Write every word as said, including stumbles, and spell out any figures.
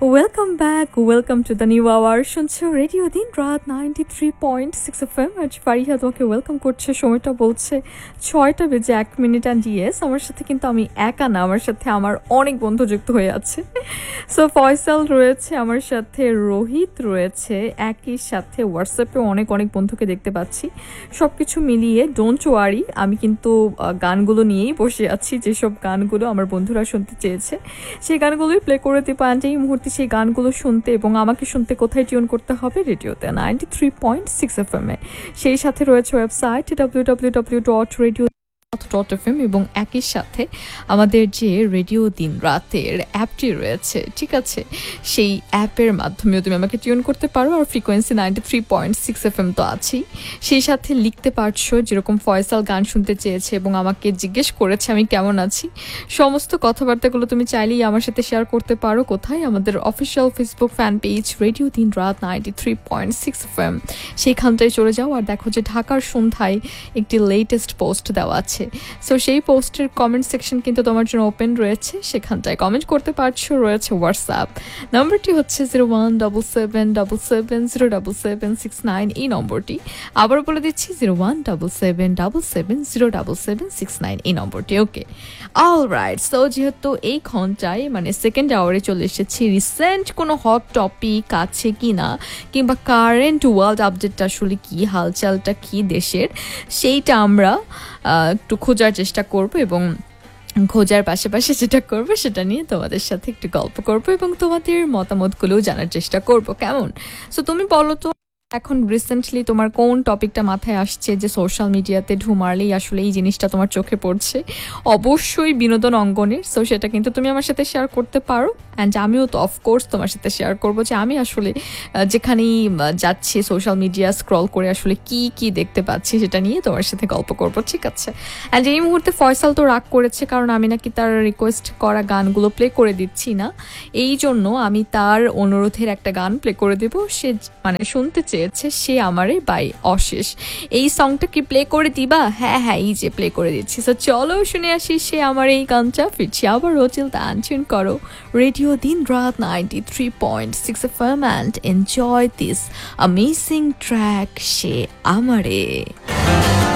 Welcome back, welcome to the new hour. শুনছো radio দিন রাত ninety three point six F M. আজ ফারিহা তোমাকে ওয়েলকাম করছে। সময়টা বলছে ছয়টা বেজে এক মিনিট অ্যান্ড ইয়েস, আমার সাথে কিন্তু আমি একা না, আমার সাথে আমার অনেক বন্ধু যুক্ত হয়ে আছে। সো ফয়সাল রয়েছে আমার সাথে, রোহিত রয়েছে, একই সাথে হোয়াটসঅ্যাপে অনেক অনেক বন্ধুকে দেখতে পাচ্ছি। সব কিছু মিলিয়ে ডোন্ট ওয়ারি, আমি কিন্তু গানগুলো নিয়েই বসে আছি, যেসব গানগুলো আমার বন্ধুরা শুনতে চেয়েছে সেই গানগুলোই প্লে করে দিতে পারেন এই মুহূর্তে। সেই গানগুলো শুনতে এবং আমাকে শুনতে কোথায় টিউন করতে হবে? রেডিওতে ninety three point six F M A. সেই সাথে রয়েছে website W W W dot radio dot F M এবং একই সাথে আমাদের যে রেডিও দিন রাতের অ্যাপটি রয়েছে, ঠিক আছে, সেই অ্যাপের মাধ্যমেও তুমি আমাকে টিউন করতে পারো। আর frequency ninety three point six F M তো আছেই, সেই সাথে লিখতে পারছো যেরকম ফয়সাল গান শুনতে চেয়েছে এবং আমাকে জিজ্ঞেস করেছে আমি কেমন আছি। সমস্ত কথাবার্তাগুলো তুমি চাইলেই আমার সাথে শেয়ার করতে পারো। কোথায়? আমাদের official Facebook fan page radio দিন রাত ninety three point six F M, সেইখানটায় চলে যাও আর দেখো যে ঢাকার সন্ধ্যায় একটি লেটেস্ট পোস্ট দেওয়া আছে। সো সেই পোস্টের কমেন্ট সেকশন কিন্তু তোমার জন্য ওপেন রয়েছে, সেখানটায় কমেন্ট করতে পারছো। রয়েছে হোয়াটসঅ্যাপ নাম্বারটি হচ্ছে zero one double seven double seven zero double seven six nine, এই নম্বরটি আবার বলে দিচ্ছি, zero one double seven double seven zero double seven six nine, এই নম্বরটি। ওকে, অল রাইট। সো যেহেতু এই ঘন্টায় মানে সেকেন্ড আওয়ারে চলে এসেছি, রিসেন্ট কোনো হট টপিক আছে কি না, কিংবা কারেন্ট ওয়ার্ল্ড আপডেটটা আসলে কী, হালচালটা কী দেশের, সেইটা আমরা একটু খোঁজার চেষ্টা করব এবং খোঁজার পাশাপাশি যেটা করবো সেটা নিয়ে তোমাদের সাথে একটু গল্প করবো এবং তোমাদের মতামতগুলোও জানার চেষ্টা করব, কেমন? সো তুমি বলো তো, এখন রিসেন্টলি তোমার কোন টপিকটা মাথায় আসছে যে সোশ্যাল মিডিয়াতে ঢুমারলেই আসলে এই জিনিসটা তোমার চোখে পড়ছে? অবশ্যই বিনোদন অঙ্গনের। সো সেটা কিন্তু তুমি আমার সাথে শেয়ার করতে পারো, অ্যান্ড আমিও তো অফকোর্স তোমার সাথে শেয়ার করবো যে আমি আসলে যেখানেই যাচ্ছি সোশ্যাল মিডিয়া স্ক্রল করে আসলে কি কি দেখতে পাচ্ছি সেটা নিয়ে তোমার সাথে গল্প করবো, ঠিক আছে? অ্যান্ড এই মুহূর্তে ফয়সাল তো রাগ করেছে কারণ আমি নাকি তার রিকোয়েস্ট করা গানগুলো প্লে করে দিচ্ছি না। এই জন্য আমি তার অনুরোধের একটা গান প্লে করে দেবো। সে মানে শুনতে চেয়ে সে আমারে বাই অশেষ, এই সংটা কি প্লে করে দিবা? হ্যাঁ হ্যাঁ, এই যে প্লে করে দিচ্ছি। তো চলো শুনে আসি সে আমার এই গানটা। ফিরছি আবার হোটেল দানচুন করো রেডিও দিন রাত ninety three point six F M and enjoy this amazing track সে আমারে।